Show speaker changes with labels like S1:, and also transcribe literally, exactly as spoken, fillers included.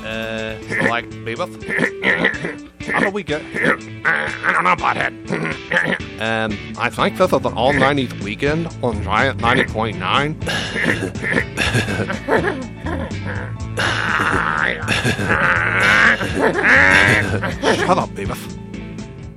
S1: Uh, like, Beavis? How do we get here?
S2: I don't know, Butthead.
S1: Um, I think this is an all-nineties weekend on Giant ninety point nine. Shut up, Beavis.